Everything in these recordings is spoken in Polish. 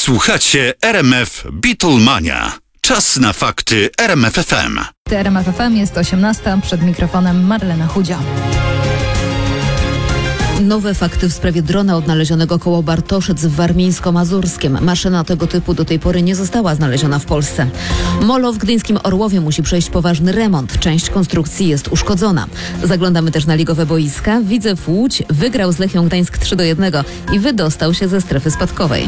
Słuchacie RMF Beatlemania. Czas na fakty RMF FM. RMF FM jest 18, przed mikrofonem Marlena Chudzia. Nowe fakty w sprawie drona odnalezionego koło Bartoszyc w Warmińsko-Mazurskiem. Maszyna tego typu do tej pory nie została znaleziona w Polsce. Molo w gdyńskim Orłowie musi przejść poważny remont. Część konstrukcji jest uszkodzona. Zaglądamy też na ligowe boiska. Widzew Łódź wygrał z Lechią Gdańsk 3-1 i wydostał się ze strefy spadkowej.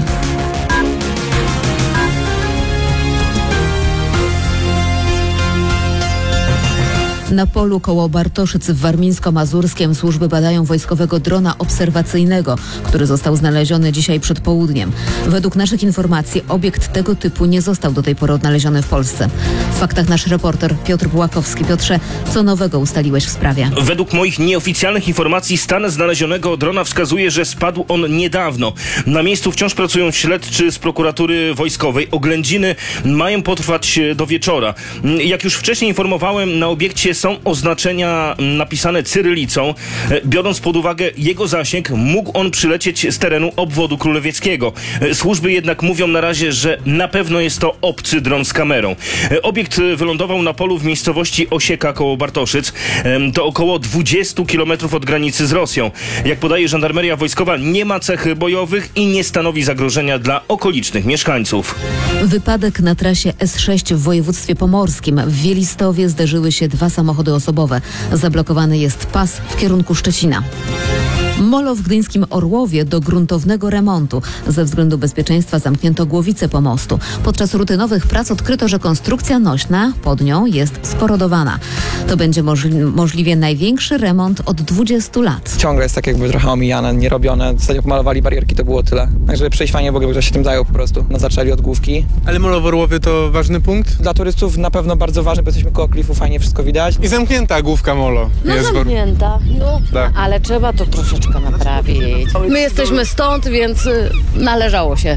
Na polu koło Bartoszyc w Warmińsko-Mazurskiem służby badają wojskowego drona obserwacyjnego, który został znaleziony dzisiaj przed południem. Według naszych informacji obiekt tego typu nie został do tej pory odnaleziony w Polsce. W faktach nasz reporter Piotr Bułakowski. Piotrze, co nowego ustaliłeś w sprawie? Według moich nieoficjalnych informacji stan znalezionego drona wskazuje, że spadł on niedawno. Na miejscu wciąż pracują śledczy z prokuratury wojskowej. Oględziny mają potrwać do wieczora. Jak już wcześniej informowałem, na obiekcie są oznaczenia napisane cyrylicą. Biorąc pod uwagę jego zasięg, mógł on przylecieć z terenu obwodu królewieckiego. Służby jednak mówią na razie, że na pewno jest to obcy dron z kamerą. Obiekt wylądował na polu w miejscowości Osieka koło Bartoszyc. To około 20 km od granicy z Rosją. Jak podaje żandarmeria wojskowa, nie ma cech bojowych i nie stanowi zagrożenia dla okolicznych mieszkańców. Wypadek na trasie S6 w województwie pomorskim. W Wielistowie zderzyły się dwa samochody osobowe. Zablokowany jest pas w kierunku Szczecina. Molo w gdyńskim Orłowie do gruntownego remontu. Ze względu bezpieczeństwa zamknięto głowicę pomostu. Podczas rutynowych prac odkryto, że konstrukcja nośna pod nią jest skorodowana. To będzie możliwie największy remont od 20 lat. Ciągle jest tak jakby trochę omijane, nierobione. Ostatnio pomalowali barierki, to było tyle. Także przyjść fajnie, bo ktoś się tym zajął po prostu. Zaczęli od główki. Ale Molo w Orłowie to ważny punkt? Dla turystów na pewno bardzo ważne, bo jesteśmy koło klifu, fajnie wszystko widać. I zamknięta główka Molo. No jest zamknięta, Tak. ale trzeba to troszeczkę naprawić. My jesteśmy stąd, więc należało się.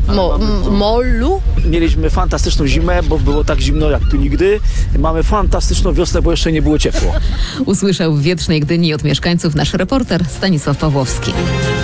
Molu? Mieliśmy fantastyczną zimę, bo było tak zimno jak tu nigdy. Mamy fantastyczną wiosnę, bo jeszcze nie było ciepło. Usłyszał w wietrznej Gdyni od mieszkańców nasz reporter Stanisław Pawłowski.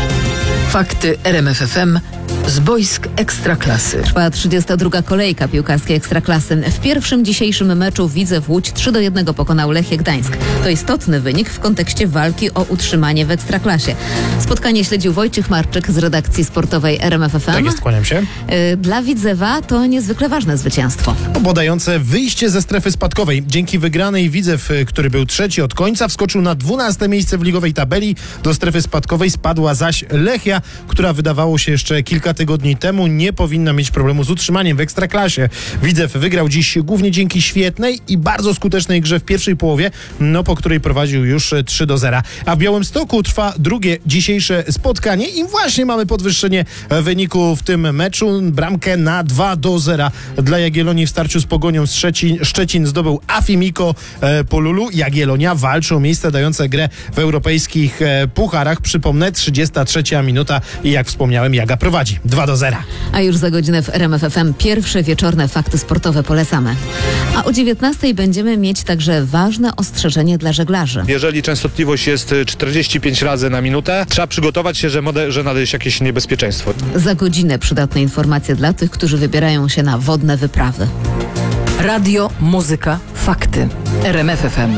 Fakty RMF FM z boisk Ekstraklasy. Trwa 32. kolejka piłkarskiej Ekstraklasy. W pierwszym dzisiejszym meczu Widzew Łódź 3-1 pokonał Lechię Gdańsk. To istotny wynik w kontekście walki o utrzymanie w Ekstraklasie. Spotkanie śledził Wojciech Marczyk z redakcji sportowej RMF FM. Tak jest, kłaniam się. Dla Widzewa to niezwykle ważne zwycięstwo. Bodające wyjście ze strefy spadkowej. Dzięki wygranej Widzew, który był trzeci od końca, wskoczył na 12. miejsce w ligowej tabeli. Do strefy spadkowej spadła zaś Lechia, która wydawało się jeszcze kilka tygodni temu nie powinna mieć problemu z utrzymaniem w Ekstraklasie. Widzew wygrał dziś głównie dzięki świetnej i bardzo skutecznej grze w pierwszej połowie, po której prowadził już 3-0. A w Białymstoku trwa drugie dzisiejsze spotkanie i właśnie mamy podwyższenie wyniku w tym meczu. Bramkę na 2-0 dla Jagiellonii w starciu z Pogonią Szczecin zdobył Afimiko Polulu. Jagiellonia walczy o miejsce dające grę w europejskich pucharach. Przypomnę, 33 minuta i jak wspomniałem, Jaga prowadzi 2-0. A już za godzinę w RMF FM pierwsze wieczorne fakty sportowe polecamy. A o 19:00 będziemy mieć także ważne ostrzeżenie dla żeglarzy. Jeżeli częstotliwość jest 45 razy na minutę, trzeba przygotować się, że nadejdzie jakieś niebezpieczeństwo. Za godzinę przydatne informacje dla tych, którzy wybierają się na wodne wyprawy. Radio, muzyka, fakty. RMF FM.